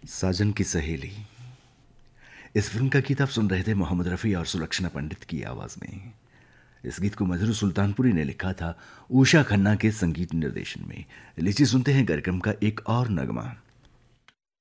साजन की सहेली। इस फिल्म का गीत आप सुन रहे थे मोहम्मद रफ़ी और सुलक्षणा पंडित की आवाज़ में। इस गीत को मधुर सुल्तानपुरी ने लिखा था उषा खन्ना के संगीत निर्देशन में। लीजिए सुनते हैं कार्यक्रम का एक और नगमा।